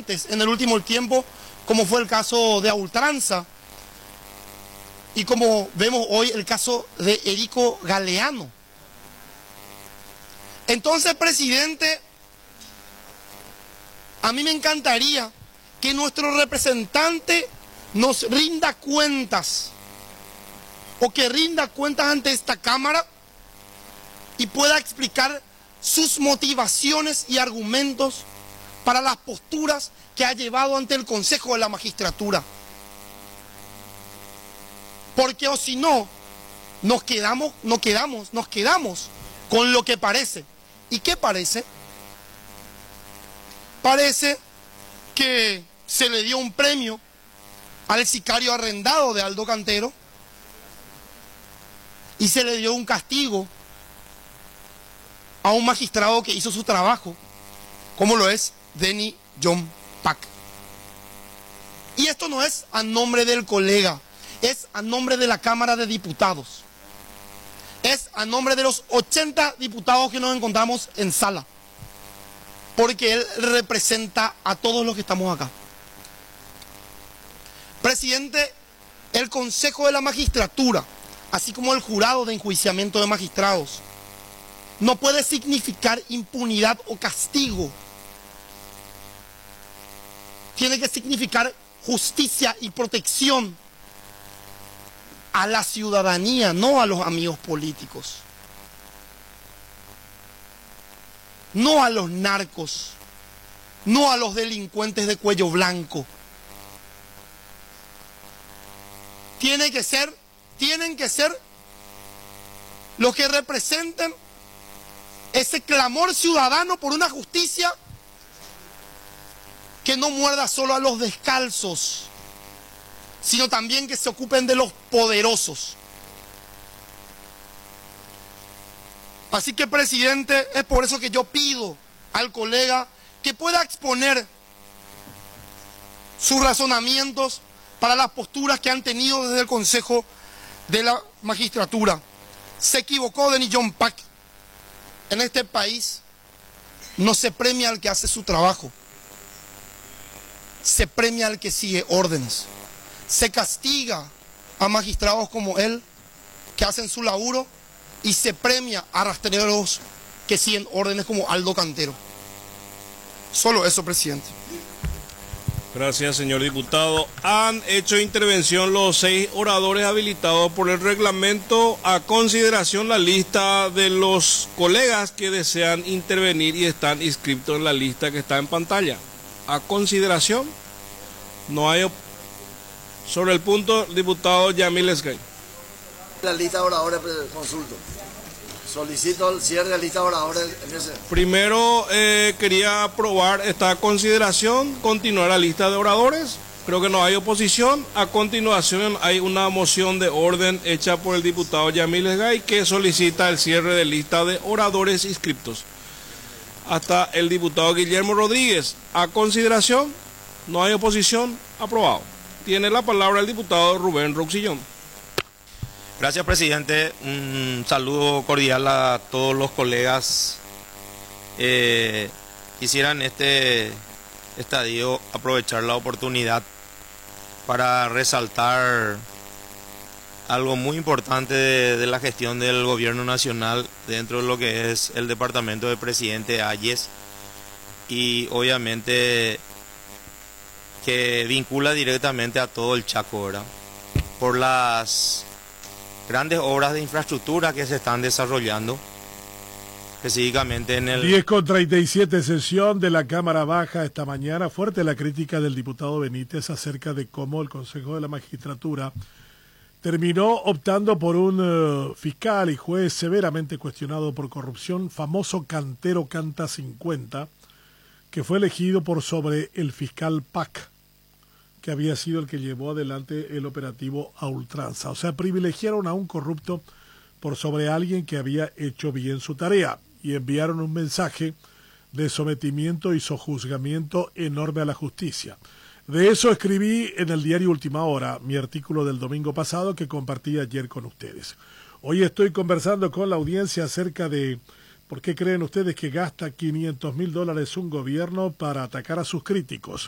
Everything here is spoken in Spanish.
importantes en el último tiempo, como fue el caso de A Ultranza, y como vemos hoy el caso de Erico Galeano. Entonces, presidente, a mí me encantaría que nuestro representante nos rinda cuentas, o que rinda cuentas ante esta Cámara y pueda explicar sus motivaciones y argumentos para las posturas que ha llevado ante el Consejo de la Magistratura. Porque o si no, nos quedamos con lo que parece. ¿Y qué parece? Parece que se le dio un premio al sicario arrendado de Aldo Cantero y se le dio un castigo a un magistrado que hizo su trabajo, como lo es Denny John Pack. Y esto no es a nombre del colega, es a nombre de la Cámara de Diputados. Es a nombre de los 80 diputados que nos encontramos en sala. Porque él representa a todos los que estamos acá. Presidente, el Consejo de la Magistratura, así como el jurado de enjuiciamiento de magistrados, no puede significar impunidad o castigo. Tiene que significar justicia y protección a la ciudadanía, no a los amigos políticos, no a los narcos, no a los delincuentes de cuello blanco. Tienen que ser los que representen ese clamor ciudadano por una justicia que no muerda solo a los descalzos, sino también que se ocupen de los poderosos. Así que, presidente, es por eso que yo pido al colega que pueda exponer sus razonamientos para las posturas que han tenido desde el Consejo de la Magistratura. Se equivocó Denny John Pack. En este país no se premia al que hace su trabajo, se premia al que sigue órdenes. Se castiga a magistrados como él que hacen su laburo y se premia a rastreros que siguen órdenes como Aldo Cantero. Solo eso, presidente. Gracias, señor diputado. Han hecho intervención los 6 oradores habilitados por el reglamento. A consideración la lista de los colegas que desean intervenir y están inscritos en la lista que está en pantalla. A consideración, no hay sobre el punto, diputado Yamil Esgay. La lista de oradores consulto. Solicito el cierre de la lista de oradores en ese. Primero quería aprobar esta consideración, continuar la lista de oradores. Creo que no hay oposición. A continuación hay una moción de orden hecha por el diputado Yamil Esgay que solicita el cierre de lista de oradores inscriptos. Hasta el diputado Guillermo Rodríguez. A consideración, no hay oposición, aprobado. Tiene la palabra el diputado Rubén Roxillón. Gracias, presidente. Un saludo cordial a todos los colegas. Quisiera en este estadio aprovechar la oportunidad para resaltar algo muy importante de la gestión del gobierno nacional dentro de lo que es el departamento del presidente Ayes, y obviamente que vincula directamente a todo el Chaco, ¿verdad? Por las grandes obras de infraestructura que se están desarrollando, específicamente en el... 10:37, sesión de la Cámara Baja esta mañana. Fuerte la crítica del diputado Benítez acerca de cómo el Consejo de la Magistratura terminó optando por un fiscal y juez severamente cuestionado por corrupción, famoso Cantero Canta 50, que fue elegido por sobre el fiscal Pack, que había sido el que llevó adelante el operativo A Ultranza. O sea, privilegiaron a un corrupto por sobre alguien que había hecho bien su tarea y enviaron un mensaje de sometimiento y sojuzgamiento enorme a la justicia. De eso escribí en el diario Última Hora, mi artículo del domingo pasado que compartí ayer con ustedes. Hoy estoy conversando con la audiencia acerca de por qué creen ustedes que gasta $500,000 un gobierno para atacar a sus críticos.